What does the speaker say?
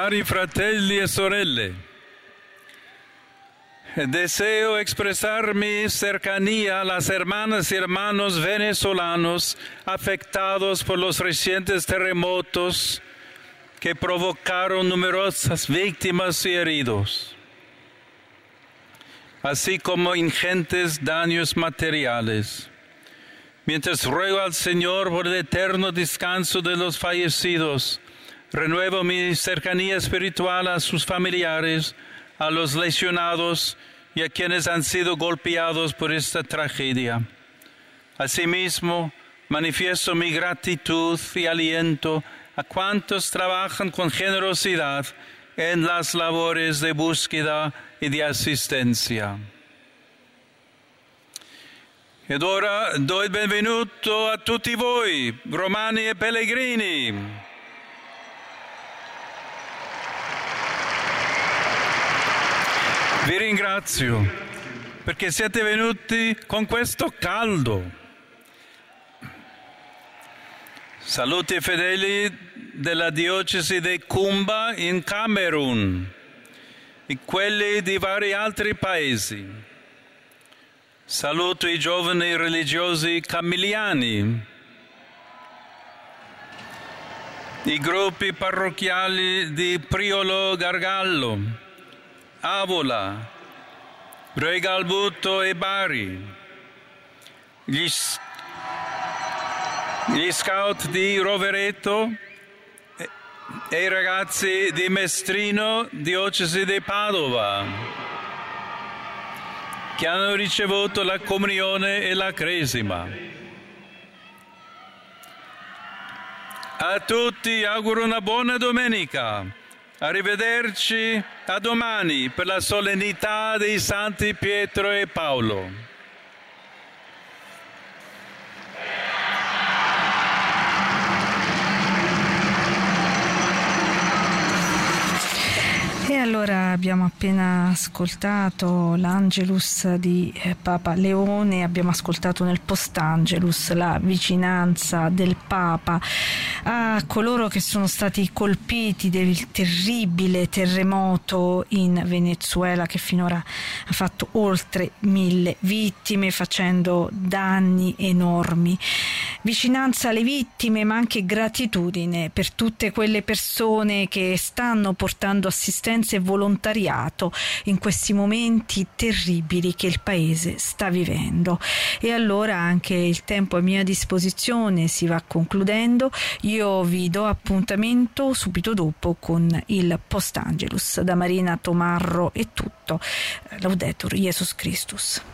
Cari fratelli e sorelle, deseo expresar mi cercanía a las hermanas y hermanos venezolanos afectados por los recientes terremotos que provocaron numerosas víctimas y heridos, así como ingentes daños materiales. Mientras ruego al Señor por el eterno descanso de los fallecidos, renuevo mi cercanía espiritual a sus familiares, a los lesionados y a quienes han sido golpeados por esta tragedia. Asimismo, manifiesto mi gratitud y aliento a cuantos trabajan con generosidad en las labores de búsqueda y de asistencia. Ed ora do il benvenuto a tutti voi, romani e pellegrini. Vi ringrazio perché siete venuti con questo caldo. Saluti ai fedeli della diocesi di Kumba in Camerun e quelli di vari altri paesi. Saluto i giovani religiosi camiliani, i gruppi parrocchiali di Priolo Gargallo, Avola, Bregalbuto e Bari, gli scout di Rovereto e i ragazzi di Mestrino, diocesi di Padova, che hanno ricevuto la comunione e la cresima. A tutti auguro una buona domenica. Arrivederci a domani per la solennità dei Santi Pietro e Paolo. E allora abbiamo appena ascoltato l'Angelus di Papa Leone, abbiamo ascoltato nel Post-Angelus la vicinanza del Papa a coloro che sono stati colpiti del terribile terremoto in Venezuela che finora ha fatto oltre 1000 vittime, facendo danni enormi. Vicinanza alle vittime, ma anche gratitudine per tutte quelle persone che stanno portando assistenza e volontariato in questi momenti terribili che il paese sta vivendo. E allora anche il tempo a mia disposizione si va concludendo. Io vi do appuntamento subito dopo con il Post-Angelus. Da Marina Tomarro è tutto. Laudetur Jesus Christus.